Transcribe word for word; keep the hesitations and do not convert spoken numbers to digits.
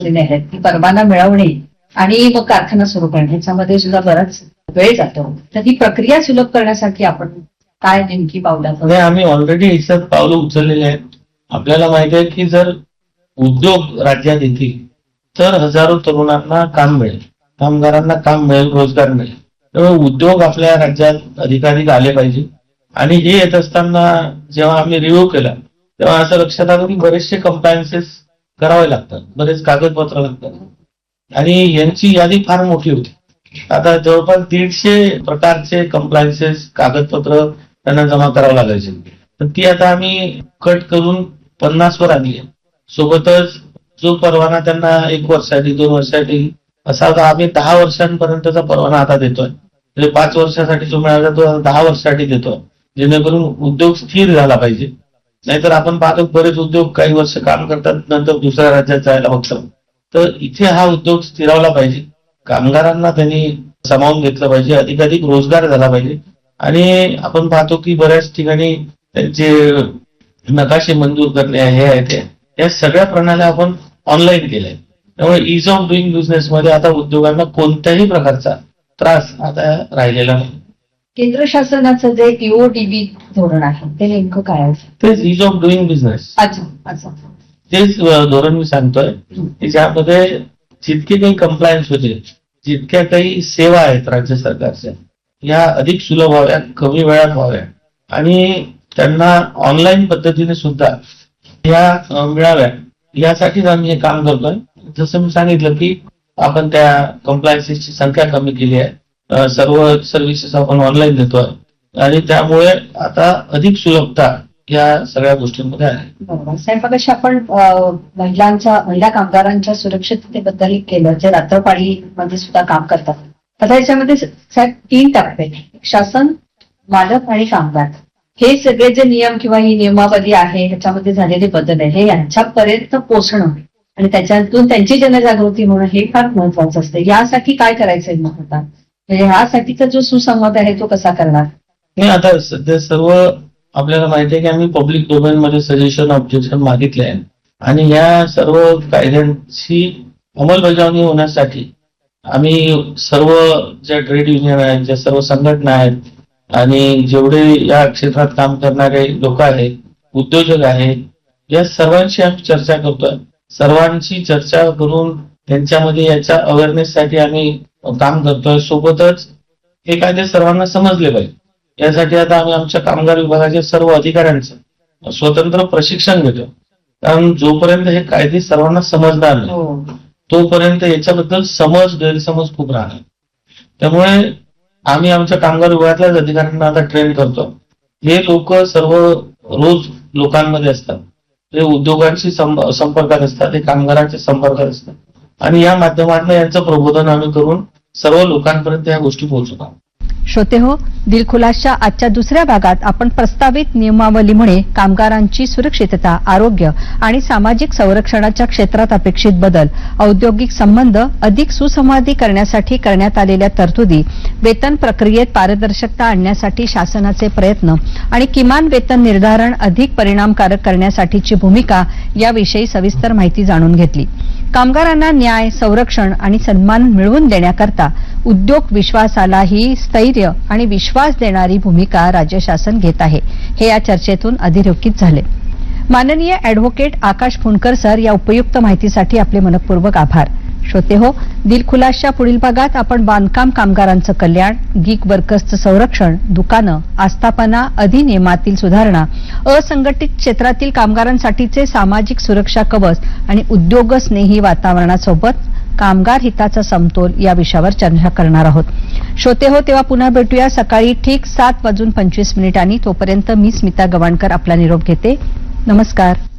आहेत की परवाना मिळवणे आणि मग कारखाना सुरू करणे याच्यामध्ये सुद्धा बराच वेळ जातो. तर ही प्रक्रिया सुलभ करण्यासाठी आपण काय नेमकी पावलं? आम्ही ऑलरेडी याच्यात पावलं उचललेली आहेत. आपल्याला माहिती आहे की जर उद्योग राज्यात येतील तर हजारो तरुणांना काम मिळेल, कामगारांना काम मिळेल, रोजगार मिळेल. त्यामुळे उद्योग आपल्या राज्यात अधिकाधिक आले पाहिजे. आणि हे येत असताना जेव्हा आम्ही रिव्ह्यू केला तेव्हा असं लक्षात आलं की बरेचसे कंप्लायन्सेस करावे लागतात, बरेच कागदपत्र लागतात आणि यांची यादी फार मोठी होती. आता जवळपास दीडशे प्रकारचे कंप्लायन्सेस कागदपत्र त्यांना जमा करावं लागायचे. तर ती आता आम्ही कट करून पन्नास वर आणली आहे. सोबतच जो परवाना त्यांना एक वर्षासाठी दोन वर्षासाठी असा होता, आम्ही दहा वर्षांपर्यंतचा परवाना आता देतोय. म्हणजे पाच वर्षासाठी जो मिळाला तो दहा वर्षासाठी देतोय, जेणेकरून उद्योग स्थिर झाला पाहिजे. नाहीतर आपण पाहतो बरेच उद्योग काही वर्ष काम करतात नंतर दुसऱ्या राज्यात जायला बघतात. तर इथे हा उद्योग स्थिरावला पाहिजे, कामगारांना त्यांनी सामावून घेतलं पाहिजे, अधिकाधिक रोजगार झाला पाहिजे. आणि आपण पाहतो की बऱ्याच ठिकाणी त्यांचे नकाशे मंजूर करणे हे आहे ते या सगळ्या प्रणाल्या आपण ऑनलाईन केल्या. त्यामुळे इज ऑफ डुईंग बिझनेस मध्ये आता उद्योगांना कोणत्याही प्रकारचा त्रास आता राहिलेला नाही. केंद्र शासनाचं जे टीओडीबी धोरण आहे ते नेमकं काय आहे? तेच इज ऑफ डुईंग बिझनेस. अच्छा अच्छा तेच धोरण मी सांगतोय. ज्यामध्ये जितके काही कंप्लायन्स होते, जितक्या काही सेवा आहेत राज्य सरकारच्या या अधिक सुलभ व्हाव्या, कमी वेळात व्हाव्या आणि त्यांना ऑनलाईन पद्धतीने सुद्धा ह्या मिळाव्या यासाठीच आम्ही हे काम करतोय. जसं मी सांगितलं की आपण त्या कंप्लायन्सेसची संख्या कमी केली आहे, सर्व सर्व्हिसेस आपण ऑनलाईन देतोय आणि त्यामुळे आता अधिक सुलभता या सगळ्या गोष्टींमध्ये आहे. बरोबर साहेब, मगाशी आपण महिलांच्या महिला कामगारांच्या सुरक्षिततेबद्दल केलं, जे रात्रपाळी मध्ये सुद्धा काम करतात. आता याच्यामध्ये साहेब तीन टप्पे, शासन, मालक आणि कामगार. हे सगळे जे नियम किंवा ही नियमावली आहे ह्याच्यामध्ये झालेले बदल आहे हे यांच्यापर्यंत पोहोचणं आणि त्याच्यातून त्यांची जनजागृती होणं हे फार महत्वाचं असतं. यासाठी काय करायचंय मग आता, म्हणजे ह्यासाठीचा जो सुसंवाद आहे तो कसा करणार? नाही, आता सध्या सर्व आपल्याला माहिती आहे की आम्ही पब्लिक डोमेन मध्ये सजेशन ऑब्जेक्शन मागितले आहे आणि या सर्व कायद्यांची अंमलबजावणी होण्यासाठी आम्ही सर्व ज्या ट्रेड युनियन आहेत, ज्या सर्व संघटना आहेत आणि जेवढे या क्षेत्रात काम करणारे लोक आहेत, उद्योजक आहेत, या सर्वांशी आम्ही चर्चा करतोय. सर्वांची चर्चा करून त्यांच्यामध्ये याच्या अवेअरनेससाठी आम्ही काम करतोय. सोबतच हे कायदे सर्वांना समजले पाहिजे यासाठी आता आम्ही आमच्या कामगार विभागाच्या सर्व अधिकाऱ्यांचं स्वतंत्र प्रशिक्षण घेतो. कारण जोपर्यंत हे कायदे सर्वांना समजणार नाही तोपर्यंत याच्याबद्दल समज गैरसमज खूप राहणार. त्यामुळे आम्ही आमच्या कामगार विभागातल्याच अधिकाऱ्यांना आता ट्रेन करतो. हे लोक सर्व रोज लोकांमध्ये असतात, ते उद्योगांशी संपर्कात असतात, ते कामगारांच्या संपर्कात असतात आणि या माध्यमातून यांचं प्रबोधन आम्ही करून सर्व लोकांपर्यंत या गोष्टी पोहोचवतो. श्रोते हो, दिलखुलासच्या आजच्या दुसऱ्या भागात आपण प्रस्तावित नियमावलीमुळे कामगारांची सुरक्षितता, आरोग्य आणि सामाजिक संरक्षणाच्या क्षेत्रात अपेक्षित बदल, औद्योगिक संबंध अधिक सुसंवादी करण्यासाठी करण्यात आलेल्या तरतुदी, वेतन प्रक्रियेत पारदर्शकता आणण्यासाठी शासनाचे प्रयत्न आणि किमान वेतन निर्धारण अधिक परिणामकारक करण्यासाठीची भूमिका याविषयी सविस्तर माहिती जाणून घेतली. कामगारांना न्याय, संरक्षण आणि सन्मान मिळवून देण्याकरता उद्योग विश्वासालाही स्थैर्य आणि विश्वास देणारी भूमिका राज्य शासन घेत आहे, हे या चर्चेतून अधोरेखित झाले. माननीय अॅडव्होकेट आकाश फुंडकर सर, या उपयुक्त माहितीसाठी आपले मनपूर्वक आभार. श्रोते हो, दिलखुलासच्या पुढील भागात आपण बांधकाम कामगारांचं कल्याण, गिग वर्कर्सचं संरक्षण, दुकानं, आस्थापना अधिनियमातील सुधारणा, असंघटित क्षेत्रातील कामगारांसाठीचे सामाजिक सुरक्षा कवच आणि उद्योगस्नेही वातावरणासोबत कामगार हिताचा समतोल या विषयावर चर्चा करणार आहोत. श्रोते हो, तेव्हा पुन्हा भेटूया सकाळी ठीक सात वाजून पंचवीस मिनिटांनी. तोपर्यंत मी स्मिता गवाणकर आपला निरोप घेते. नमस्कार.